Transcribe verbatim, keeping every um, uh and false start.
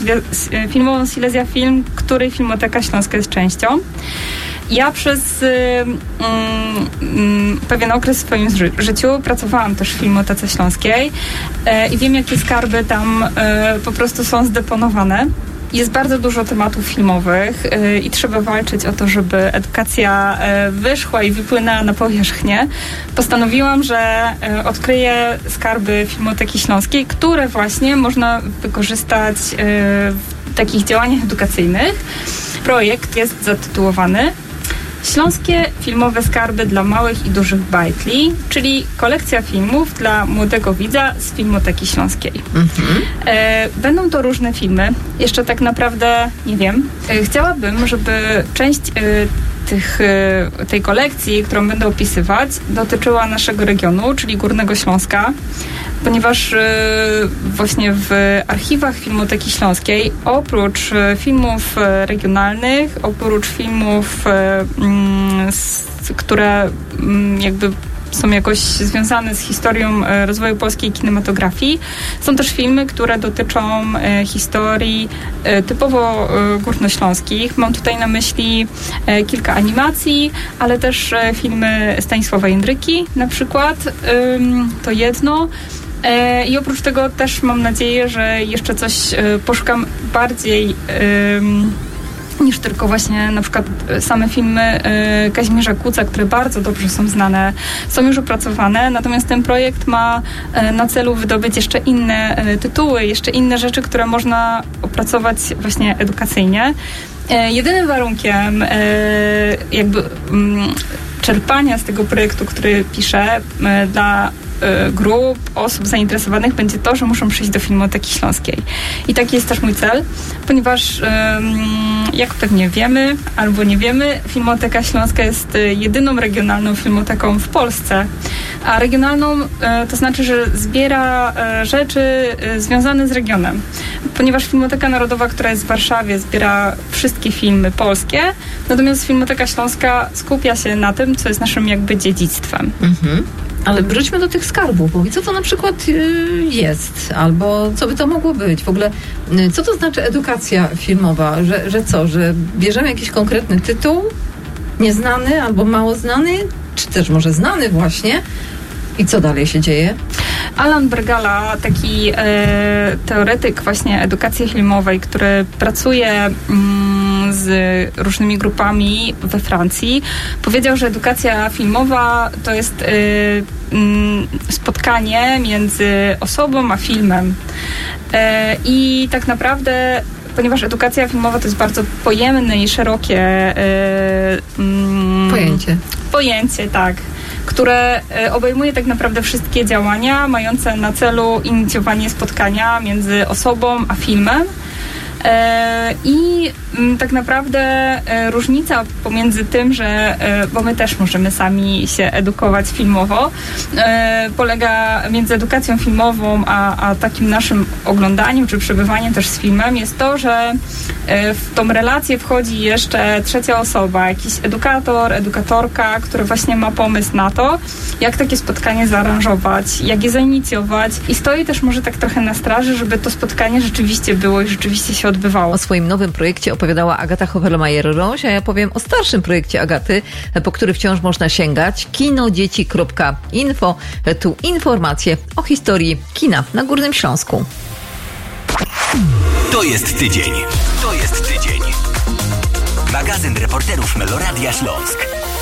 filmową Silesia Film, której Filmoteka Śląska jest częścią. Ja przez y, y, y, pewien okres w swoim ży- życiu pracowałam też w Filmotece Śląskiej y, i wiem, jakie skarby tam y, po prostu są zdeponowane. Jest bardzo dużo tematów filmowych y, i trzeba walczyć o to, żeby edukacja y, wyszła i wypłynęła na powierzchnię. Postanowiłam, że y, odkryję skarby Filmoteki Śląskiej, które właśnie można wykorzystać y, w takich działaniach edukacyjnych. Projekt jest zatytułowany Śląskie filmowe skarby dla małych i dużych bajtli, czyli kolekcja filmów dla młodego widza z Filmoteki Śląskiej. Mhm. E, będą to różne filmy. Jeszcze tak naprawdę nie wiem. E, chciałabym, żeby część e, tych, e, tej kolekcji, którą będę opisywać, dotyczyła naszego regionu, czyli Górnego Śląska, ponieważ e, właśnie w archiwach Filmoteki Śląskiej oprócz e, filmów e, regionalnych, oprócz filmów, e, m, s, które m, jakby są jakoś związane z historią e, rozwoju polskiej kinematografii, są też filmy, które dotyczą e, historii e, typowo e, górnośląskich. Mam tutaj na myśli e, kilka animacji, ale też e, filmy Stanisława Jędryki na przykład. E, to jedno. I oprócz tego też mam nadzieję, że jeszcze coś poszukam bardziej niż tylko właśnie na przykład same filmy Kazimierza Kuca, które bardzo dobrze są znane, są już opracowane, natomiast ten projekt ma na celu wydobyć jeszcze inne tytuły, jeszcze inne rzeczy, które można opracować właśnie edukacyjnie. Jedynym warunkiem jakby czerpania z tego projektu, który piszę dla grup osób zainteresowanych będzie to, że muszą przyjść do Filmoteki Śląskiej. I taki jest też mój cel, ponieważ jak pewnie wiemy, albo nie wiemy, Filmoteka Śląska jest jedyną regionalną filmoteką w Polsce. A regionalną to znaczy, że zbiera rzeczy związane z regionem. Ponieważ Filmoteka Narodowa, która jest w Warszawie, zbiera wszystkie filmy polskie, natomiast Filmoteka Śląska skupia się na tym, co jest naszym jakby dziedzictwem. Mhm. Ale wróćmy do tych skarbów, bo co to na przykład jest, albo co by to mogło być? W ogóle, co to znaczy edukacja filmowa? Że, że co, że bierzemy jakiś konkretny tytuł, nieznany albo mało znany, czy też może znany właśnie, i co dalej się dzieje? Alan Bergala, taki e, teoretyk właśnie edukacji filmowej, który pracuje mm, z różnymi grupami we Francji, powiedział, że edukacja filmowa to jest e, mm, spotkanie między osobą a filmem. E, I tak naprawdę, ponieważ edukacja filmowa to jest bardzo pojemne i szerokie e, mm, pojęcie. Pojęcie, tak. które obejmuje tak naprawdę wszystkie działania mające na celu inicjowanie spotkania między osobą a filmem. I tak naprawdę różnica pomiędzy tym, że, bo my też możemy sami się edukować filmowo, polega między edukacją filmową a, a takim naszym oglądaniem czy przebywaniem też z filmem, jest to, że w tą relację wchodzi jeszcze trzecia osoba, jakiś edukator, edukatorka, który właśnie ma pomysł na to, jak takie spotkanie zaaranżować, jak je zainicjować i stoi też może tak trochę na straży, żeby to spotkanie rzeczywiście było i rzeczywiście się odbywało. O swoim nowym projekcie opowiadała Agata Howelmajer-Roś, a ja powiem o starszym projekcie Agaty, po który wciąż można sięgać. kinodzieci kropka info. Tu informacje o historii kina na Górnym Śląsku. To jest tydzień. To jest tydzień. Magazyn reporterów Meloradia Śląsk.